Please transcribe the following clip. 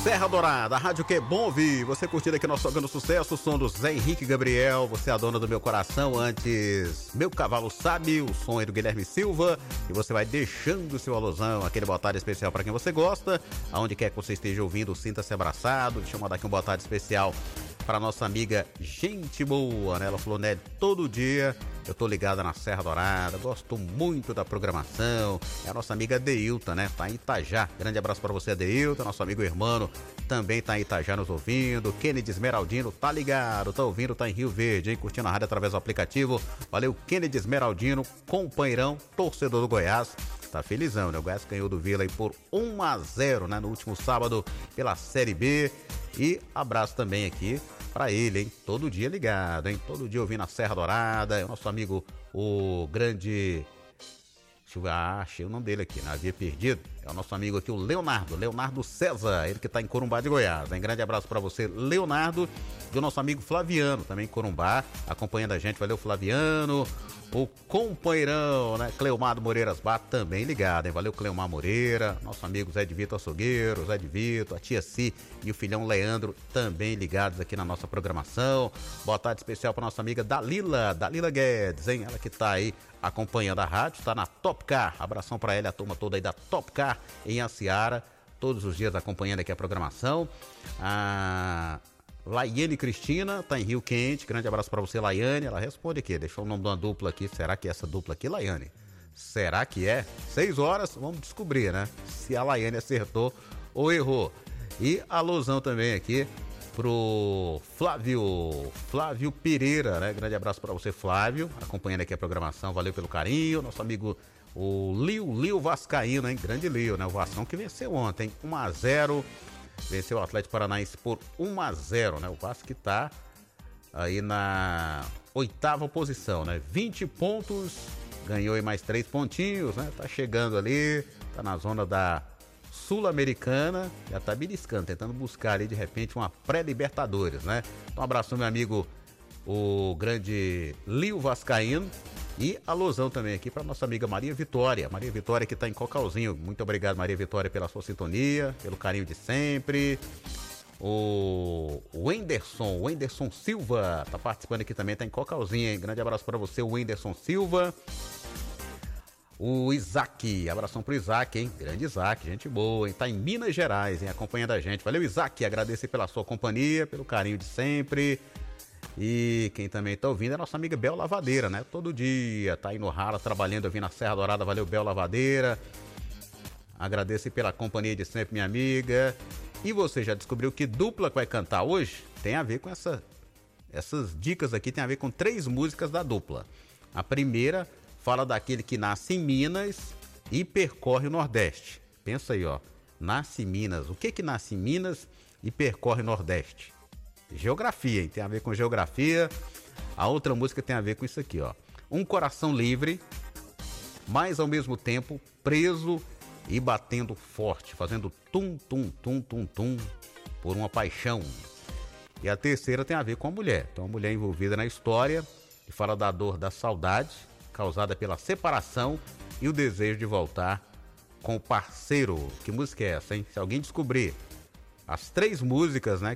Serra Dourada, a rádio que é bom ouvir. Você curtindo aqui nosso Tocando Sucesso, o som do Zé Henrique Gabriel. Você é a dona do meu coração. Antes, Meu Cavalo Sabe, o som é do Guilherme Silva. E você vai deixando o seu alusão, aquele boa tarde especial para quem você gosta. Aonde quer que você esteja ouvindo, sinta-se abraçado. Deixa eu mandar aqui um boa tarde especial para nossa amiga Gente Boa, né? Ela falou, né, todo dia eu tô ligada na Serra Dourada, gosto muito da programação. É a nossa amiga Deilton, né? Tá em Itajá. Grande abraço para você, Deilton. Nosso amigo irmão também tá em Itajá nos ouvindo. Kennedy Esmeraldino tá ligado, tá ouvindo, tá em Rio Verde, hein? Curtindo a rádio através do aplicativo. Valeu, Kennedy Esmeraldino, companheirão, torcedor do Goiás. Tá felizão, né? O Goiás ganhou do Vila aí por 1-0, né? No último sábado pela Série B. E abraço também aqui pra ele, hein? Todo dia ligado, hein? Todo dia ouvindo a Serra Dourada. É o nosso amigo, o grande... Deixa eu ver, achei o nome dele aqui, né? Havia perdido. É o nosso amigo aqui, o Leonardo César, ele que tá em Corumbá de Goiás, hein? Grande abraço pra você, Leonardo. E o nosso amigo Flaviano, também em Corumbá, acompanhando a gente. Valeu, Flaviano. O companheirão, né? Cleomar Moreiras Bar, também ligado, hein? Valeu, Cleomar Moreira. Nosso amigo Zé de Vitor Açougueiro, Zé de Vitor, a tia Si e o filhão Leandro, também ligados aqui na nossa programação. Boa tarde especial para nossa amiga Dalila Guedes, hein? Ela que tá aí acompanhando a rádio, tá na Top Car. Abração para ela, a turma toda aí da Top Car em Aciara, todos os dias acompanhando aqui a programação. Laiane Cristina, tá em Rio Quente, grande abraço pra você, Laiane. Ela responde aqui, deixou o nome de uma dupla aqui. Será que é essa dupla aqui, Laiane? Será que é? 6 horas, vamos descobrir, né? Se a Laiane acertou ou errou. E alusão também aqui pro Flávio Pereira, né? Grande abraço pra você, Flávio, acompanhando aqui a programação, valeu pelo carinho. Nosso amigo, o Lio Vascaíno, hein? Grande Lio, né? O Vascão que venceu ontem, 1-0. Venceu o Atlético Paranaense por 1-0, né? O Vasco que tá aí na 8ª posição, né? 20 pontos, ganhou aí mais 3 pontinhos, né? Tá chegando ali, tá na zona da Sul-Americana, já tá beliscando, tentando buscar ali de repente uma pré-Libertadores, né? Então um abraço, meu amigo, o grande Lio Vascaíno. E alusão também aqui para nossa amiga Maria Vitória que está em Cocalzinho. Muito obrigado, Maria Vitória, pela sua sintonia, pelo carinho de sempre. O Wenderson Silva tá participando aqui também, tá em Cocalzinho, hein? Grande abraço para você, o Wenderson Silva. O Isaac, abração pro Isaac, hein? Grande Isaac, gente boa, hein? Tá em Minas Gerais, hein? Acompanhando a gente. Valeu, Isaac, agradecer pela sua companhia, pelo carinho de sempre. E quem também tá ouvindo é a nossa amiga Bel Lavadeira, né? Todo dia tá aí no rala, trabalhando, ouvindo a Serra Dourada. Valeu, Bel Lavadeira. Agradeço pela companhia de sempre, minha amiga. E você já descobriu que dupla que vai cantar hoje? Tem a ver com essas dicas aqui, tem a ver com 3 músicas da dupla. A primeira fala daquele que nasce em Minas e percorre o Nordeste. Pensa aí, ó. Nasce em Minas. O que nasce em Minas e percorre o Nordeste? Geografia, hein? Tem a ver com geografia. A outra música tem a ver com isso aqui, ó. Um coração livre, mas ao mesmo tempo preso e batendo forte, fazendo tum, tum, tum, tum, tum, por uma paixão. E a terceira tem a ver com a mulher. Então, a mulher envolvida na história, que fala da dor da saudade, causada pela separação e o desejo de voltar com o parceiro. Que música é essa, hein? Se alguém descobrir as 3 músicas, né,